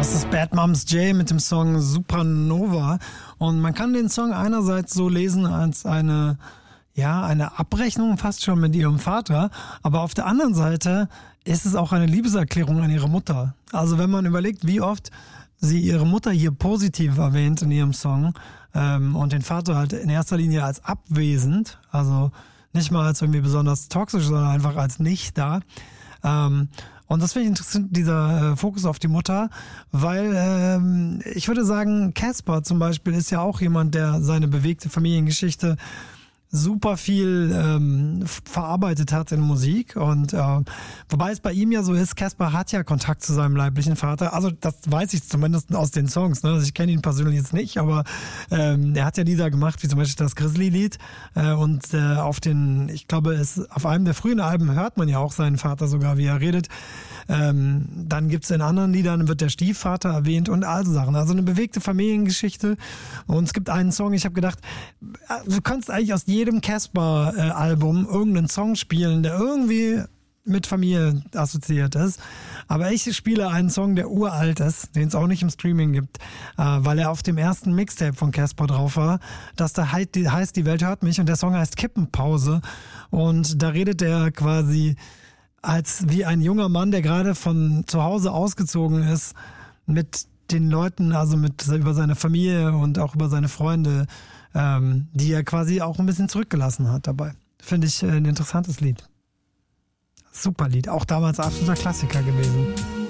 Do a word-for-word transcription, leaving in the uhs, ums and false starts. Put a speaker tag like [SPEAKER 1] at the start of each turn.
[SPEAKER 1] Das ist Bad Moms J mit dem Song Supernova. Und man kann den Song einerseits so lesen als eine, ja, eine Abrechnung fast schon mit ihrem Vater. Aber auf der anderen Seite ist es auch eine Liebeserklärung an ihre Mutter. Also wenn man überlegt, wie oft sie ihre Mutter hier positiv erwähnt in ihrem Song ähm, und den Vater halt in erster Linie als abwesend, also nicht mal als irgendwie besonders toxisch, sondern einfach als nicht da. Ähm, Und das finde ich interessant, dieser äh, Fokus auf die Mutter, weil ähm, ich würde sagen, Casper zum Beispiel ist ja auch jemand, der seine bewegte Familiengeschichte super viel ähm, verarbeitet hat in Musik. Und äh, wobei es bei ihm ja so ist, Casper hat ja Kontakt zu seinem leiblichen Vater. Also das weiß ich zumindest aus den Songs. Ne? Also ich kenne ihn persönlich jetzt nicht, aber ähm, er hat ja Lieder gemacht, wie zum Beispiel das Grizzly-Lied. Äh, und äh, auf den, ich glaube, es auf einem der frühen Alben hört man ja auch seinen Vater sogar, wie er redet. Ähm, dann gibt's in anderen Liedern, wird der Stiefvater erwähnt und all so Sachen. Also eine bewegte Familiengeschichte. Und es gibt einen Song, ich habe gedacht, du kannst eigentlich aus jedem Casper-Album irgendeinen Song spielen, der irgendwie mit Familie assoziiert ist. Aber ich spiele einen Song, der uralt ist, den es auch nicht im Streaming gibt, äh, weil er auf dem ersten Mixtape von Casper drauf war. Das da heißt, Die Welt hört mich und der Song heißt Kippenpause. Und da redet er quasi als wie ein junger Mann, der gerade von zu Hause ausgezogen ist, mit den Leuten, also mit über seine Familie und auch über seine Freunde, ähm, die er quasi auch ein bisschen zurückgelassen hat dabei. Finde ich ein interessantes Lied. Super Lied, auch damals absoluter Klassiker gewesen.